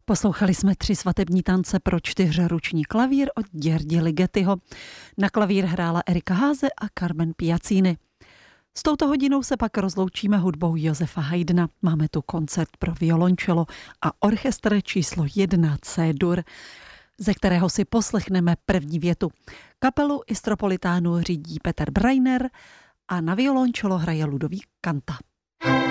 Poslouchali jsme 3 svatební tance pro 4ruční klavír od Děrdi Ligetiho. Na klavír hrála Erika Háze a Carmen Piazzini. S touto hodinou se pak rozloučíme hudbou Josefa Haydna. Máme tu koncert pro violončelo a orchestr číslo 1 C-dur, ze kterého si poslechneme první větu. Kapelu Istropolitánu řídí Peter Breiner a na violončelo hraje Ludovík Kanta.